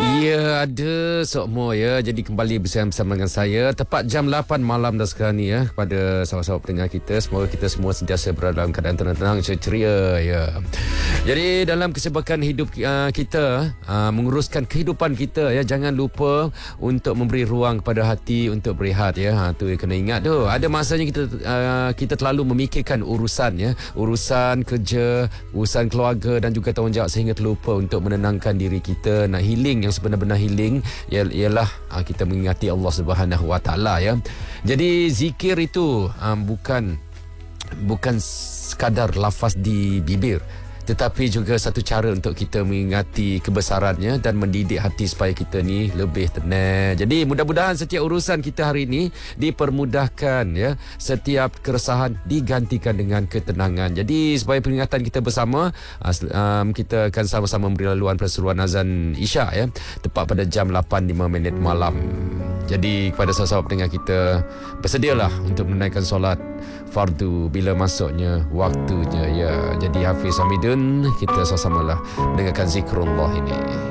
Ya, ada semua ya. Jadi kembali bersama dengan saya tepat jam 8 malam dah sekarang ni ya. Kepada sahabat-sahabat pendengar kita, semoga kita semua sentiasa berada dalam keadaan tenang, ceria ya. Jadi dalam kesibukan hidup kita, menguruskan kehidupan kita ya, jangan lupa untuk memberi ruang kepada hati untuk berehat ya. Tu kena ingat tu. Ada masanya kita terlalu memikirkan urusan ya, urusan kerja, urusan keluarga dan juga tanggungjawab sehingga terlupa untuk menenangkan diri kita. Nak healing, yang sebenar-benar healing ialah kita mengingati Allah Subhanahu Wa Taala ya. Jadi zikir itu bukan sekadar lafaz di bibir, tetapi juga satu cara untuk kita mengingati kebesarannya dan mendidik hati supaya kita ni lebih tenang. Jadi mudah-mudahan setiap urusan kita hari ini dipermudahkan ya. Setiap keresahan digantikan dengan ketenangan. Jadi sebagai peringatan kita bersama, kita akan sama-sama memberi laluan perseruan azan Isyak ya, tepat pada jam 8.05 malam. Jadi kepada sahabat pendengar kita, bersedialah untuk menunaikan solat fardu bila masuknya waktunya ya. Jadi Hafiz Hamidun, kita sama-samalah dengarkan zikrullah ini.